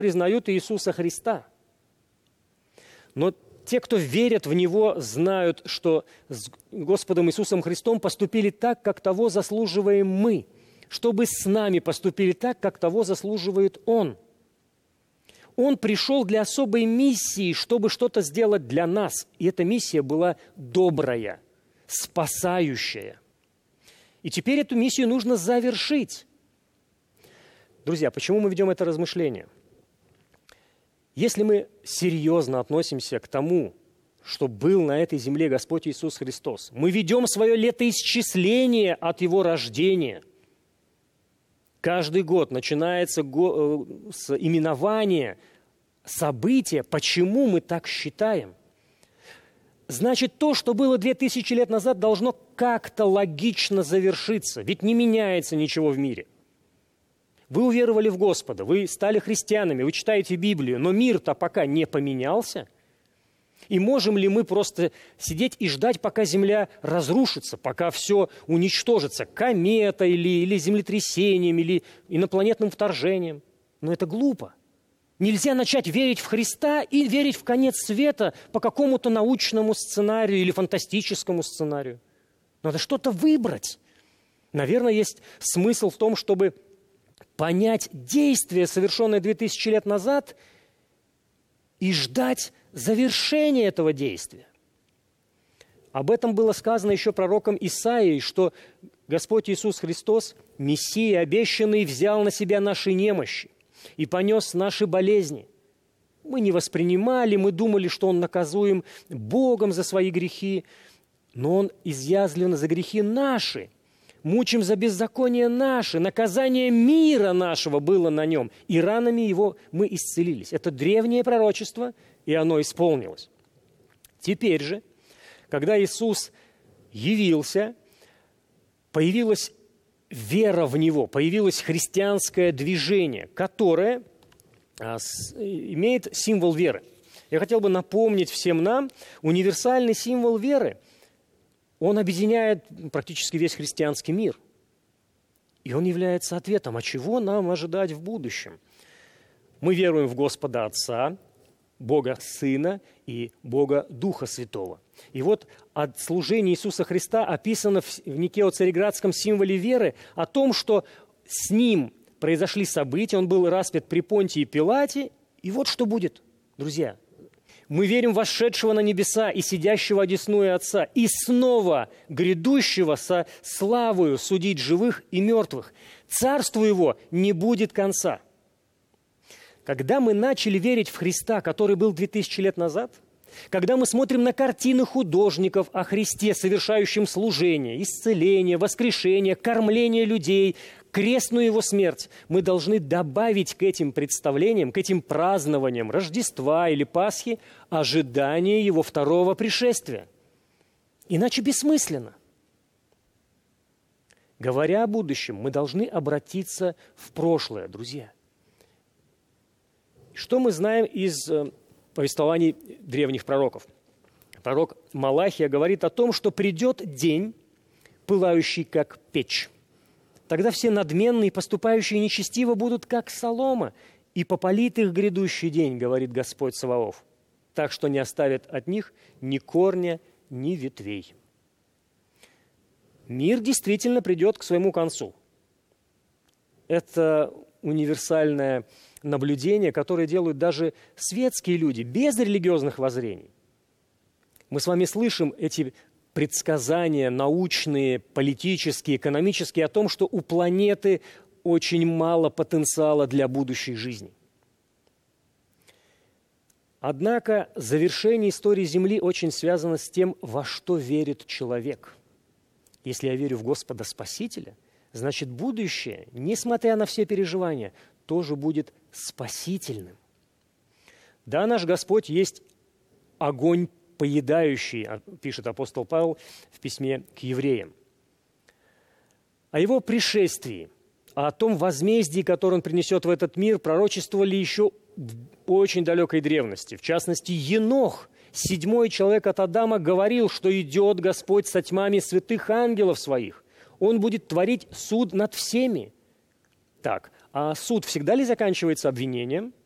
признают Иисуса Христа. Но те, кто верят в Него, знают, что с Господом Иисусом Христом поступили так, как того заслуживаем мы, чтобы с нами поступили так, как того заслуживает Он. Он пришел для особой миссии, чтобы что-то сделать для нас. И эта миссия была добрая, спасающая. И теперь эту миссию нужно завершить. Друзья, почему мы ведем это размышление? Если мы серьезно относимся к тому, что был на этой земле Господь Иисус Христос, мы ведем свое летоисчисление от Его рождения. Каждый год начинается с именования события, почему мы так считаем. Значит, то, что было 2000 лет назад, должно как-то логично завершиться, ведь не меняется ничего в мире. Вы уверовали в Господа, вы стали христианами, вы читаете Библию, но мир-то пока не поменялся. И можем ли мы просто сидеть и ждать, пока Земля разрушится, пока все уничтожится кометой или землетрясением, или инопланетным вторжением? Но это глупо. Нельзя начать верить в Христа и верить в конец света по какому-то научному сценарию или фантастическому сценарию. Надо что-то выбрать. Наверное, есть смысл в том, чтобы понять действие, совершенное 2000 лет назад, и ждать завершения этого действия. Об этом было сказано еще пророком Исаией, что Господь Иисус Христос, Мессия обещанный, взял на себя наши немощи и понес наши болезни. Мы не воспринимали, мы думали, что Он наказуем Богом за свои грехи, но Он изъязвлен за грехи наши, мучим за беззаконие наши, наказание мира нашего было на Нем, и ранами Его мы исцелились. Это древнее пророчество, и оно исполнилось. Теперь же, когда Иисус явился, появилась вера в Него, появилось христианское движение, которое имеет символ веры. Я хотел бы напомнить всем нам, универсальный символ веры, он объединяет практически весь христианский мир. И он является ответом, а чего нам ожидать в будущем. Мы веруем в Господа Отца, Бога Сына и Бога Духа Святого. И вот от служения Иисуса Христа описано в Никео-Цареградском символе веры о том, что с Ним произошли события, Он был распят при Понтии Пилате, и вот что будет, друзья. Мы верим в вошедшего на небеса и сидящего одесную Отца, и снова грядущего со славою судить живых и мертвых. Царству Его не будет конца. Когда мы начали верить в Христа, который был 2000 лет назад, когда мы смотрим на картины художников о Христе, совершающем служение, исцеление, воскрешение, кормление людей, крестную Его смерть, мы должны добавить к этим представлениям, к этим празднованиям Рождества или Пасхи ожидание Его второго пришествия. Иначе бессмысленно. Говоря о будущем, мы должны обратиться в прошлое, друзья. Что мы знаем из повествований древних пророков? Пророк Малахия говорит о том, что придет день, пылающий как печь. Тогда все надменные, поступающие нечестиво, будут как солома, и попалит их грядущий день, говорит Господь Саваоф, так что не оставит от них ни корня, ни ветвей. Мир действительно придет к своему концу. Это универсальное наблюдение, которое делают даже светские люди, без религиозных воззрений. Мы с вами слышим эти предсказания научные, политические, экономические о том, что у планеты очень мало потенциала для будущей жизни. Однако завершение истории Земли очень связано с тем, во что верит человек. Если я верю в Господа Спасителя, значит, будущее, несмотря на все переживания, тоже будет спасительным. Да, наш Господь есть огонь поедающий, пишет апостол Павел в письме к евреям. О Его пришествии, о том возмездии, которое Он принесет в этот мир, пророчествовали еще в очень далекой древности. В частности, Енох, 7-й человек от Адама, говорил, что идет Господь со тьмами святых ангелов своих. Он будет творить суд над всеми. Так, а суд всегда ли заканчивается обвинением?